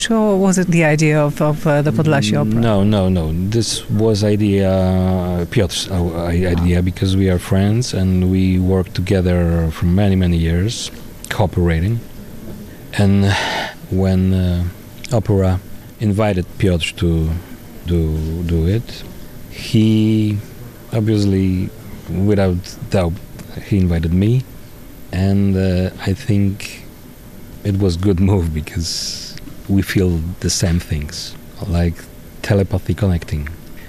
Or was it the idea of the Podlasie opera? No. This was Piotr's idea, because we are friends and we worked together for many years, cooperating. And when opera invited Piotr to do it, he obviously, without doubt, he invited me, and I think it was good move, because we feel the same things, like telepathic connecting.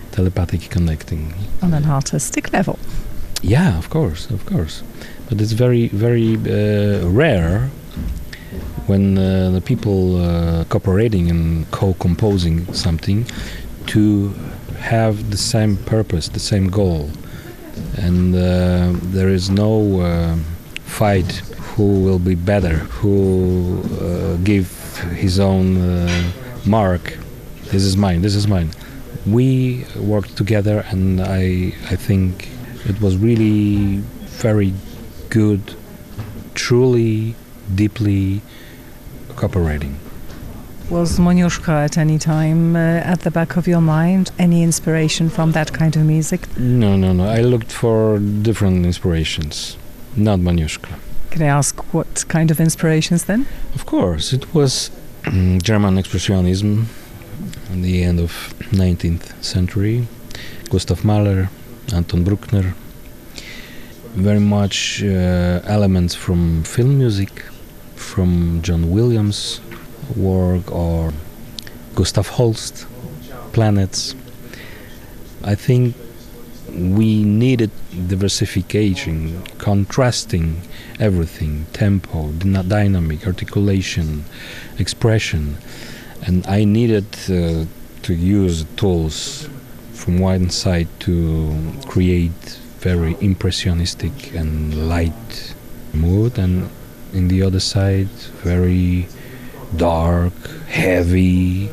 On an artistic level. Yeah, of course. But it's very rare when the people cooperating and co-composing something to have the same purpose, the same goal, and there is no fight who will be better, who give his own mark. This is mine. We worked together, and I think it was really very good, truly, deeply cooperating. Was Moniuszka at any time at the back of your mind? Any inspiration from that kind of music? No. I looked for different inspirations, not Moniuszka. Can I ask what kind of inspirations then? Of course, it was German Expressionism in the end of 19th century. Gustav Mahler, Anton Bruckner. Very much elements from film music, from John Williams' work, or Gustav Holst, Planets. I think we needed diversification, contrasting everything, tempo, dynamic, articulation, expression, and I needed to use tools from one side to create very impressionistic and light mood, and in the other side very dark, heavy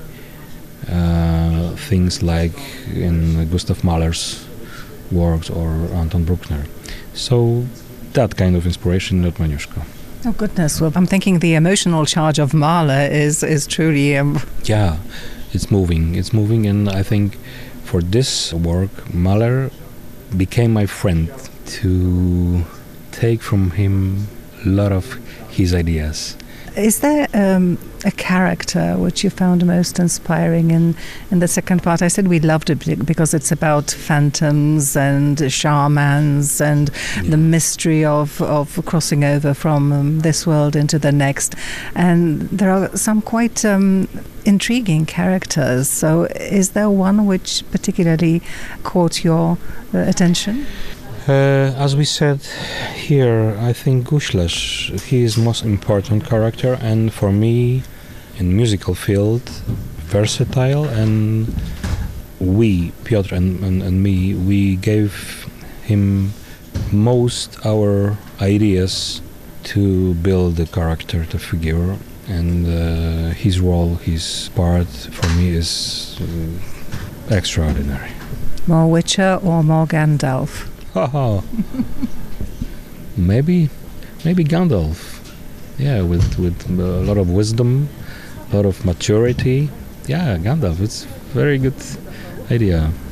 things like in Gustav Mahler's works or Anton Bruckner. So that kind of inspiration, not Moniuszka. Oh goodness! Well, I'm thinking the emotional charge of Mahler is truly. Yeah, it's moving, and I think for this work, Mahler became my friend to take from him a lot of his ideas. Is there a character which you found most inspiring in the second part? I said we loved it because it's about phantoms and shamans and the mystery of crossing over from this world into the next. And there are some quite intriguing characters. So is there one which particularly caught your attention? As we said here, I think Guślarz, he is most important character, and for me, in musical field, versatile, and we, Piotr and me, we gave him most our ideas to build the character, the figure, and his role, his part, for me is extraordinary. More Witcher or more Gandalf? Maybe Gandalf. Yeah, with a lot of wisdom, a lot of maturity. Yeah, Gandalf. It's very good idea.